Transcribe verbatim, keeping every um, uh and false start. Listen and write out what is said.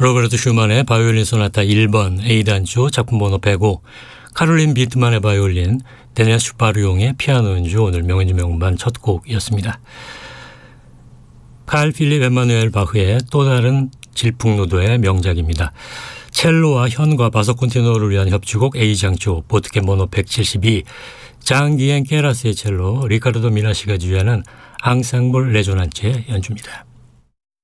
로베르토 슈만의 바이올린 소나타 일 번 A단조 작품 번호 백오, 카롤린 비트만의 바이올린, 데니엘 슈파르용의 피아노 연주, 오늘 명연주 명반 첫 곡이었습니다. 칼 필립 에마누엘 바흐의 또 다른 질풍노도의 명작입니다. 첼로와 현과 바소 콘티노를 위한 협주곡 A장조, 보트겐 번호 백칠십이, 장기엔 케라스의 첼로, 리카르도 미나시가 지휘하는 앙상블 레조난츠의 연주입니다.